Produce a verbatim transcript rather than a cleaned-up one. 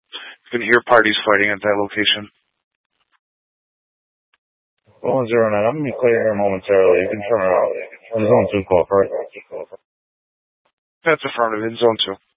You can hear parties fighting at that location. one zero nine, I'm going to be clear here momentarily. You can turn around. Zone two call, correct? That's affirmative, in zone two.